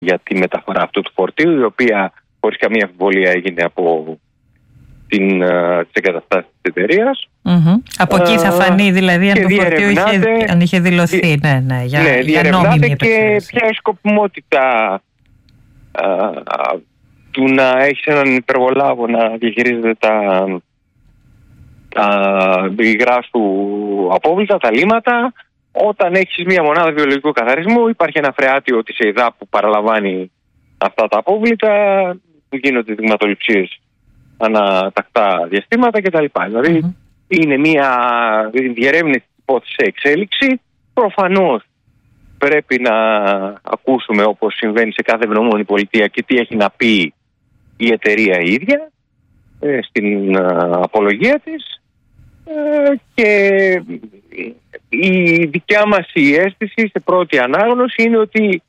για τη μεταφορά αυτού του φορτίου, η οποία χωρίς καμία αμφιβολία έγινε από τις εγκαταστάσεις της εταιρείας. Από εκεί θα φανεί δηλαδή αν το φορτίο είχε δηλωθεί. Για διερευνάται και ποια η σκοπιμότητα του να έχεις έναν υπεργολάβο να διαχειρίζεται τα υγρά σου απόβλητα, τα λίμματα. Όταν έχεις μια μονάδα βιολογικού καθαρισμού, υπάρχει ένα φρεάτιο της ΕΙΔΑ που παραλαμβάνει αυτά τα απόβλητα, που γίνονται δειγματοληψίες ανά τακτά διαστήματα κτλ. Δηλαδή είναι μια διερεύνηση υπόθεση σε εξέλιξη. Προφανώς πρέπει να ακούσουμε, όπως συμβαίνει σε κάθε ευνομόνη πολιτεία, και τι έχει να πει η εταιρεία η ίδια στην απολογία της, και η δικιά μας η αίσθηση σε πρώτη ανάγνωση είναι ότι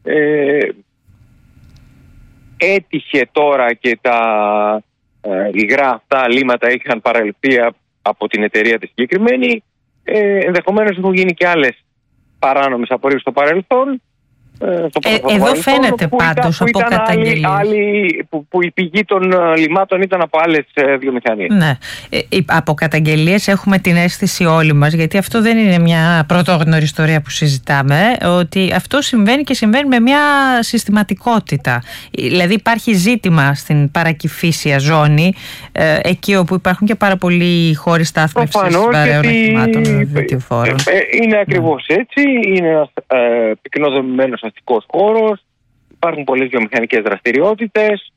έτυχε τώρα και τα υγρά αυτά λίματα είχαν παραληφθεί από την εταιρεία τη συγκεκριμένη. Ενδεχομένως έχουν γίνει και άλλες παράνομες απορρίψεις στο παρελθόν. Εδώ φαίνεται πάντως από καταγγελίες. Που η πηγή των λιμάτων ήταν από άλλες βιομηχανίες. Ναι. Από καταγγελίες έχουμε την αίσθηση όλοι μας, γιατί αυτό δεν είναι μια πρωτόγνωρη ιστορία που συζητάμε, ότι αυτό συμβαίνει και συμβαίνει με μια συστηματικότητα. Δηλαδή υπάρχει ζήτημα στην παρακυφίσια ζώνη, εκεί όπου υπάρχουν και πάρα πολλοί χώροι στάθμευσης βαρέων οχημάτων βετιοφόρων. Είναι ακριβώς έτσι. Είναι ένας πυκνοδομημένος αστικός χώρος, υπάρχουν πολλές βιομηχανικές δραστηριότητες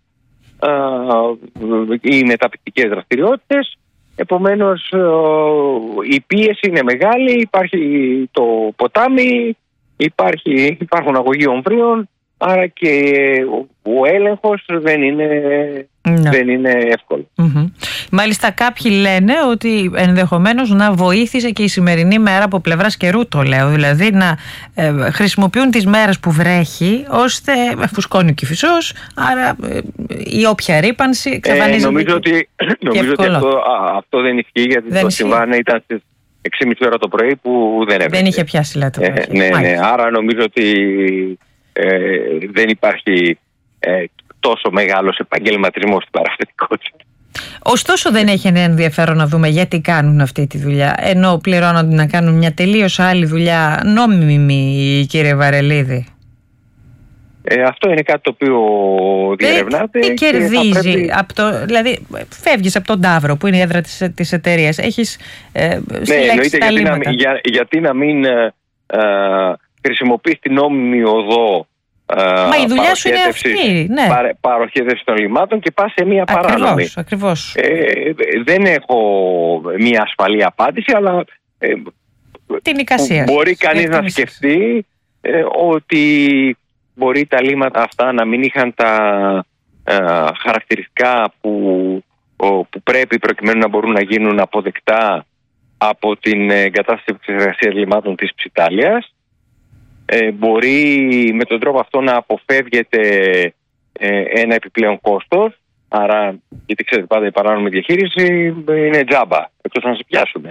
ή μεταποιητικές δραστηριότητες. Επομένως η πίεση είναι μεγάλη, υπάρχει το ποτάμι, υπάρχουν αγωγοί ομβρίων, άρα και ο έλεγχος δεν είναι εύκολο. Μάλιστα κάποιοι λένε ότι ενδεχομένως να βοήθησε και η σημερινή μέρα από πλευράς καιρού, το λέω, δηλαδή να χρησιμοποιούν τις μέρες που βρέχει ώστε φουσκώνει ο Κηφισός, άρα η όποια ρύπανση εξαφανίζεται. Νομίζω ότι αυτό δεν ισχύει, γιατί το συμβάν ήταν στις 6.30 ώρα το πρωί που δεν έβρεχε. Δεν είχε πιάσει, λέτε. Άρα νομίζω ότι δεν υπάρχει τόσο μεγάλος επαγγελματισμός στην παραφετικότητα. Ωστόσο δεν έχει ένα ενδιαφέρον να δούμε γιατί κάνουν αυτή τη δουλειά, ενώ πληρώνονται να κάνουν μια τελείως άλλη δουλειά νόμιμη, κύριε Βαρελίδη. Αυτό είναι κάτι το οποίο διερευνάται. Τι κερδίζει δηλαδή φεύγεις από τον Ταύρο που είναι η έδρα της εταιρείας, έχεις συλλέξει τα λίμματα. Γιατί να μην χρησιμοποιείς την νόμιμη οδό η δουλειά σου είναι αυτή, παροχέτευση των λιμάτων και πας σε μια παράνομη. Ακριβώς. Δεν έχω μια ασφαλή απάντηση, αλλά την εικασία. Μπορεί κανείς να σκεφτεί ότι μπορεί τα λίματα αυτά να μην είχαν τα χαρακτηριστικά που πρέπει προκειμένου να μπορούν να γίνουν αποδεκτά από την εγκατάσταση επεξεργασίας λιμάτων της Ψιτάλιας. Μπορεί με τον τρόπο αυτό να αποφεύγεται ένα επιπλέον κόστος. Άρα, γιατί ξέρετε πάντα η παράνομη διαχείριση είναι τζάμπα, εκτός να σε πιάσουμε.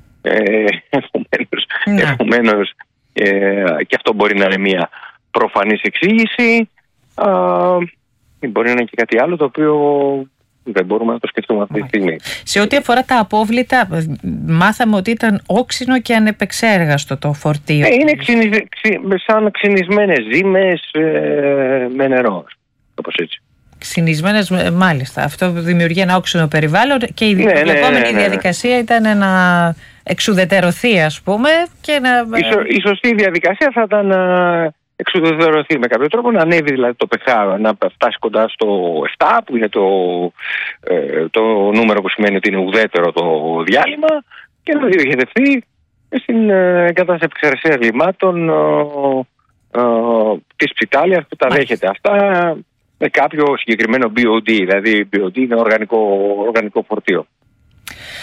Επομένως και αυτό μπορεί να είναι μια προφανής εξήγηση. Μπορεί να είναι και κάτι άλλο το οποίο δεν μπορούμε να το σκεφτούμε αυτή τη στιγμή. Σε ό,τι αφορά τα απόβλητα, μάθαμε ότι ήταν όξινο και ανεπεξέργαστο το φορτίο. Είναι σαν ξυνισμένες ζύμες με νερό, όπως έτσι. Ξυνισμένες, μάλιστα. Αυτό δημιουργεί ένα όξινο περιβάλλον και η επόμενη διαδικασία ήταν να εξουδετερωθεί, ας πούμε. Η σωστή διαδικασία θα ήταν να εξουδετερωθεί με κάποιο τρόπο, να ανέβει δηλαδή το pH, να φτάσει κοντά στο 7, που είναι το νούμερο που σημαίνει ότι είναι ουδέτερο το διάλειμμα, και να διοχετευτεί στην εγκατάσταση επεξεργασίας λιμάτων της Ψιτάλιας, που τα δέχεται αυτά με κάποιο συγκεκριμένο BOD, δηλαδή BOD είναι οργανικό φορτίο.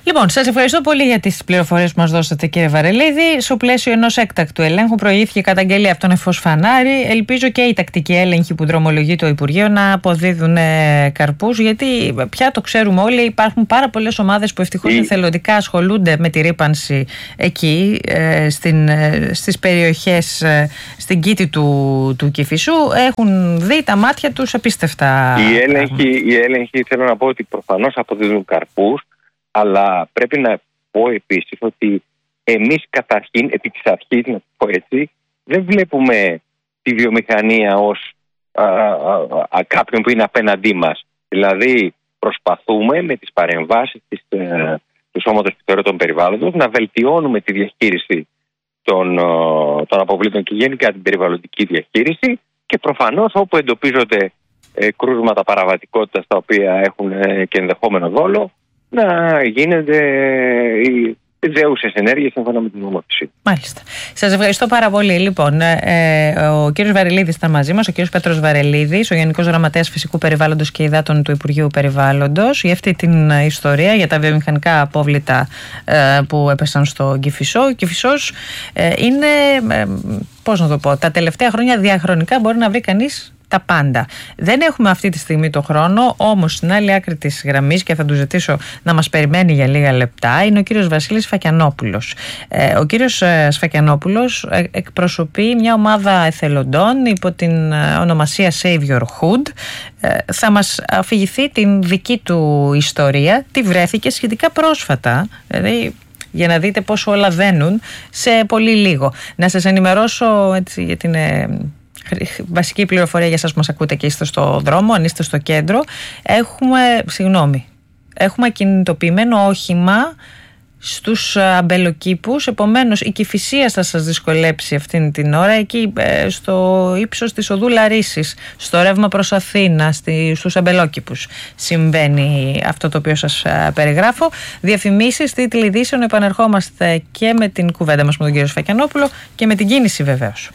Λοιπόν, σας ευχαριστώ πολύ για τις πληροφορίες που μας δώσατε, κύριε Βαρελίδη. Στο πλαίσιο ενός έκτακτου ελέγχου προηγήθηκε καταγγελία από τον Εφώς Φανάρι. Ελπίζω και οι τακτικοί έλεγχοι που δρομολογεί το Υπουργείο να αποδίδουν καρπούς, γιατί πια το ξέρουμε όλοι, υπάρχουν πάρα πολλές ομάδες που ευτυχώς εθελοντικά ασχολούνται με τη ρύπανση εκεί, στις περιοχές, στην κήτη του Κηφισού. Έχουν δει τα μάτια τους απίστευτα. Οι έλεγχοι θέλω να πω ότι προφανώς αποδίδουν καρπούς. Αλλά πρέπει να πω επίσης ότι εμείς καταρχήν, επί της αρχής, να πω έτσι, δεν βλέπουμε τη βιομηχανία ως κάποιον που είναι απέναντί μας. Δηλαδή προσπαθούμε με τις παρεμβάσεις του Σώματος Επιθεωρητών Περιβάλλοντος να βελτιώνουμε τη διαχείριση των αποβλήτων και γενικά την περιβαλλοντική διαχείριση, και προφανώς όπου εντοπίζονται κρούσματα παραβατικότητας τα οποία έχουν και ενδεχόμενο δόλο, να γίνονται οι δέουσες ενέργειες σύμφωνα με την νομοθεσία. Μάλιστα. Σας ευχαριστώ πάρα πολύ. Λοιπόν, ο κύριος Βαρελίδης ήταν μαζί μας, ο κύριος Πέτρος Βαρελίδης, ο Γενικός Γραμματέας Φυσικού Περιβάλλοντος και Υδάτων του Υπουργείου Περιβάλλοντος, για αυτή την ιστορία, για τα βιομηχανικά απόβλητα που έπεσαν στο Κηφισό. Ο Κηφισός είναι, πώς να το πω, τα τελευταία χρόνια διαχρονικά μπορεί να βρει κανείς τα πάντα. Δεν έχουμε αυτή τη στιγμή το χρόνο, όμως στην άλλη άκρη της γραμμής, και θα του ζητήσω να μας περιμένει για λίγα λεπτά, είναι ο κύριος Βασίλης Σφακιανόπουλος. Ο κύριος Σφακιανόπουλος εκπροσωπεί μια ομάδα εθελοντών υπό την ονομασία Save Your Hood. Θα μας αφηγηθεί την δική του ιστορία, τι βρέθηκε σχετικά πρόσφατα, δηλαδή για να δείτε πόσο όλα βαίνουν σε πολύ λίγο. Να σας ενημερώσω έτσι, για την βασική πληροφορία για εσάς που μας ακούτε και είστε στο δρόμο, αν είστε στο κέντρο. Έχουμε ακινητοποιημένο όχημα στους αμπελοκήπους, επομένως η Κηφισίας θα σας δυσκολέψει αυτήν την ώρα, εκεί στο ύψος της οδού Λαρίσης, στο ρεύμα προς Αθήνα, στους αμπελόκηπους συμβαίνει αυτό το οποίο σας περιγράφω. Διαφημίσεις, τίτλοι ειδήσεων, επανερχόμαστε και με την κουβέντα μας με τον κύριο Σφακιανόπουλο και με την κίνηση βεβαίως.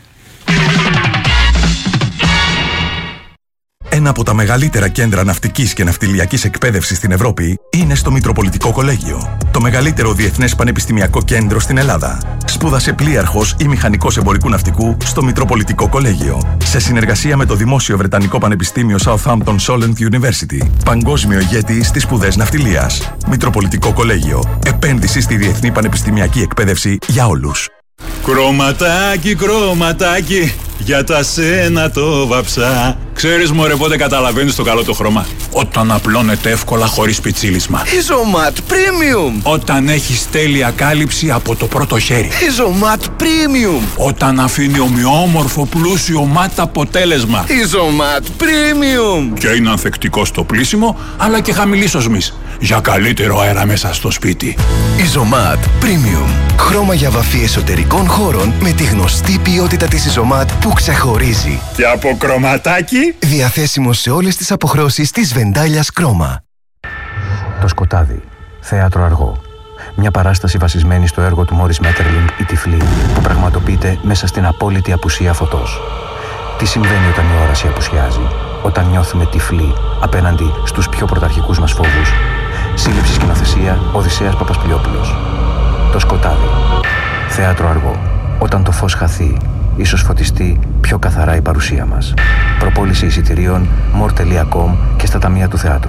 Ένα από τα μεγαλύτερα κέντρα ναυτικής και ναυτιλιακής εκπαίδευσης στην Ευρώπη είναι στο Μητροπολιτικό Κολέγιο. Το μεγαλύτερο διεθνές πανεπιστημιακό κέντρο στην Ελλάδα. Σπούδασε πλοίαρχος ή μηχανικός εμπορικού ναυτικού στο Μητροπολιτικό Κολέγιο. Σε συνεργασία με το Δημόσιο Βρετανικό Πανεπιστήμιο Southampton Solent University. Παγκόσμιο ηγέτη στις σπουδές ναυτιλίας. Μητροπολιτικό Κολέγιο. Επένδυση στη διεθνή πανεπιστημιακή εκπαίδευση για όλους. Κρωματάκι, κρωματάκι, για τα σένα το βαψά. Ξέρεις μωρέ πότε καταλαβαίνεις το καλό το χρώμα? Όταν απλώνεται εύκολα χωρίς πιτσίλισμα. Isomat Premium. Όταν έχεις τέλεια κάλυψη από το πρώτο χέρι. Isomat Premium. Όταν αφήνει ομοιόμορφο πλούσιο ματ αποτέλεσμα. Isomat Premium. Και είναι ανθεκτικό στο πλύσιμο, αλλά και χαμηλής οσμής, για καλύτερο αέρα μέσα στο σπίτι. Isomat Premium. Χρώμα για βαφή εσωτερικών χώρων με τη γνωστή ποιότητα της Isomat που ξεχωρίζει. Και από κρωματάκι. Διαθέσιμο σε όλες τις αποχρώσεις της Βεντάλιας Κρόμα. Το σκοτάδι. Θέατρο αργό. Μια παράσταση βασισμένη στο έργο του Μόρις Μέττερλινγκ «Η Τυφλή», που πραγματοποιείται μέσα στην απόλυτη απουσία φωτός. Τι συμβαίνει όταν η όραση απουσιάζει, όταν νιώθουμε τυφλοί απέναντι στους πιο πρωταρχικούς μας φόβους? Σύλληψη σκηνοθεσία Οδυσσέας Παπασπηλιόπουλος. Το σκοτάδι. Θέατρο αργό. Όταν το φως χαθεί, ίσως φωτιστεί πιο καθαρά η παρουσία μας. Προπόληση εισιτηρίων more.com και στα ταμεία του θεάτρου.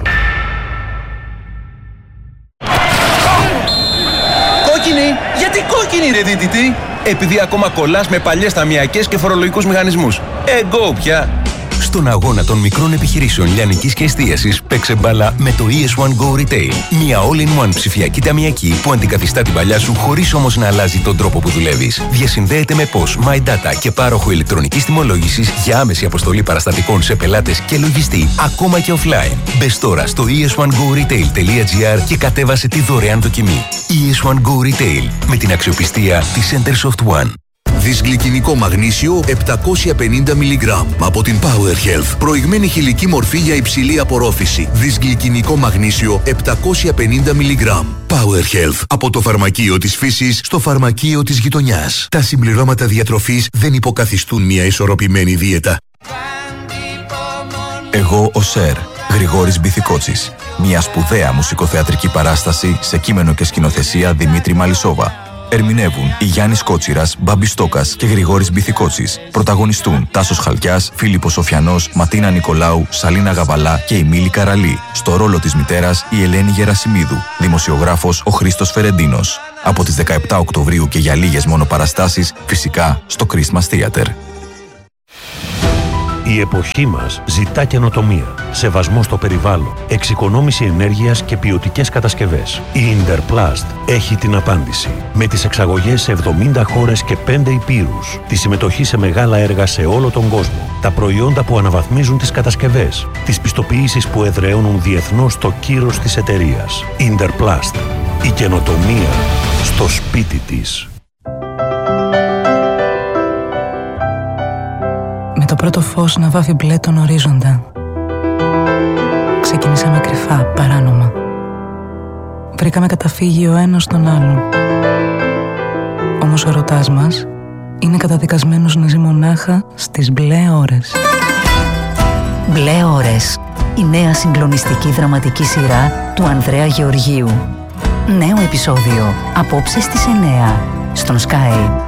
Κόκκινη! Γιατί κόκκινη ρε δίτητη? Επειδή ακόμα κολλάς με παλιές ταμιακές και φορολογικούς μηχανισμούς. Εγκό πια! Στον αγώνα των μικρών επιχειρήσεων λιανικής και εστίασης, παίξε μπάλα με το ES1 Go Retail. Μια all-in-one ψηφιακή ταμιακή που αντικαθιστά την παλιά σου χωρίς όμως να αλλάζει τον τρόπο που δουλεύεις. Διασυνδέεται με POS, My Data και πάροχο ηλεκτρονικής τιμολόγησης για άμεση αποστολή παραστατικών σε πελάτες και λογιστή, ακόμα και offline. Μπες τώρα στο es1goretail.gr και κατέβασε τη δωρεάν δοκιμή. ES1 Go Retail, με την αξιοπιστία της Centersoft One. Δυσγλυκινικό μαγνήσιο 750 mg από την Power Health. Προηγμένη χηλική μορφή για υψηλή απορρόφηση. Δυσγλυκινικό μαγνήσιο 750 mg. Power Health. Από το φαρμακείο της φύσης στο φαρμακείο της γειτονιάς. Τα συμπληρώματα διατροφής δεν υποκαθιστούν μια ισορροπημένη δίαιτα. Εγώ ο Σερ. Γρηγόρης Μπιθικότσης. Μια σπουδαία μουσικοθεατρική παράσταση σε κείμενο και σκηνοθεσία Δημήτρη Μαλισσόβα. Ερμηνεύουν η Γιάννης Κότσιρας, Μπάμπης Στόκας και Γρηγόρης Μπιθικότσης. Πρωταγωνιστούν Τάσος Χαλκιάς, Φίλιππος Σοφιανός, Ματίνα Νικολάου, Σαλίνα Γαβαλά και η Μίλη Καραλή. Στο ρόλο της μητέρας η Ελένη Γερασιμίδου. Δημοσιογράφος ο Χρήστος Φερεντίνος. Από τις 17 Οκτωβρίου και για λίγες μόνο παραστάσεις, φυσικά στο Christmas Theater. Η εποχή μας ζητά καινοτομία, σεβασμό στο περιβάλλον, εξοικονόμηση ενέργειας και ποιοτικές κατασκευές. Η Interplast έχει την απάντηση. Με τις εξαγωγές σε 70 χώρες και 5 υπήρους, τη συμμετοχή σε μεγάλα έργα σε όλο τον κόσμο, τα προϊόντα που αναβαθμίζουν τις κατασκευές, τις πιστοποιήσεις που εδραιώνουν διεθνώς το κύρος της εταιρείας. Interplast. Η καινοτομία στο σπίτι της. Με το πρώτο φως να βάφει μπλε τον ορίζοντα. Ξεκινήσαμε κρυφά, παράνομα. Βρήκαμε καταφύγιο ο ένας στον άλλον. Όμως ο ερωτάς μας είναι καταδικασμένος να ζει μονάχα στις μπλε ώρες. Μπλε ώρες. Η νέα συγκλονιστική δραματική σειρά του Ανδρέα Γεωργίου. Νέο επεισόδιο απόψε στις 9 στον Sky.